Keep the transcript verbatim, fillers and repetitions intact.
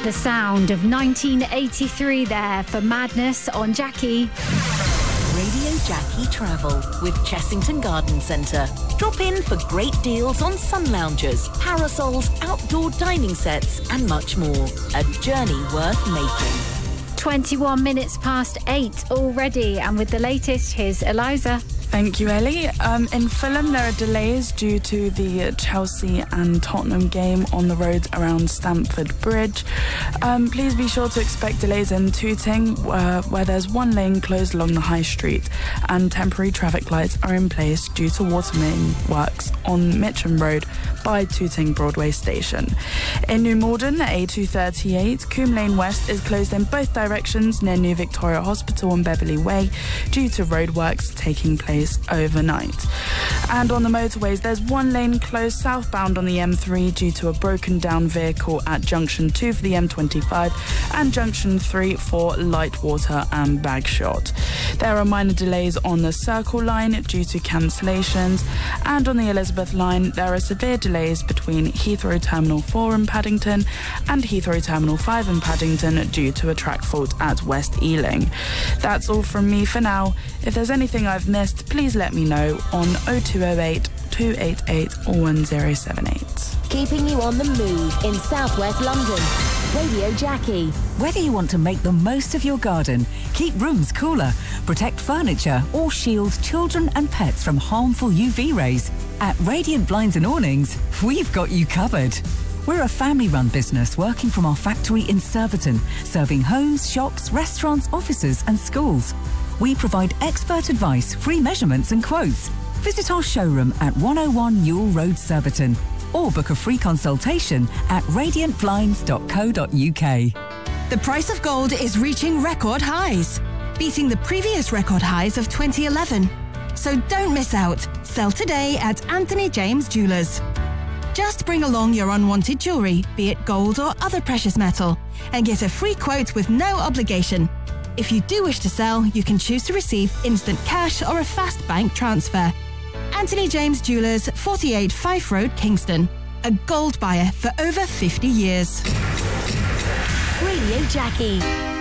The sound of nineteen eighty-three there for Madness on Jackie. Radio Jackie Travel with Chessington Garden Centre. Drop in for great deals on sun loungers, parasols, outdoor dining sets and much more. A journey worth making. twenty-one minutes past eight already, and with the latest, here's Eliza. Thank you, Ellie. Um, in Fulham, there are delays due to the Chelsea and Tottenham game on the roads around Stamford Bridge. Um, please be sure to expect delays in Tooting, uh, where there's one lane closed along the High Street, and temporary traffic lights are in place due to water main works on Mitcham Road by Tooting Broadway Station. In New Malden, the A two thirty-eight, Coombe Lane West is closed in both directions near New Victoria Hospital and Beverley Way due to roadworks taking place overnight. And on the motorways, there's one lane closed southbound on the M three due to a broken down vehicle at junction two for the M twenty-five and junction three for Lightwater and Bagshot. There are minor delays on the Circle line due to cancellations, and on the Elizabeth line there are severe delays between Heathrow Terminal four in Paddington and Heathrow Terminal five in Paddington due to a track fault at West Ealing. That's all from me for now. If there's anything I've missed, please let me know on oh two oh eight, two eight eight, one oh seven eight. Keeping you on the move in southwest London. Radio Jackie. Whether you want to make the most of your garden, keep rooms cooler, protect furniture or shield children and pets from harmful U V rays, at Radiant Blinds and Awnings, we've got you covered. We're a family-run business working from our factory in Surbiton, serving homes, shops, restaurants, offices and schools. We provide expert advice, free measurements and quotes. Visit our showroom at one oh one Newell Road, Surbiton, or book a free consultation at radiant blinds dot co dot uk. The price of gold is reaching record highs, beating the previous record highs of twenty eleven. So don't miss out. Sell today at Anthony James Jewellers. Just bring along your unwanted jewellery, be it gold or other precious metal, and get a free quote with no obligation. If you do wish to sell, you can choose to receive instant cash or a fast bank transfer. Anthony James Jewellers, forty-eight Fife Road, Kingston. A gold buyer for over fifty years. Radio Jackie.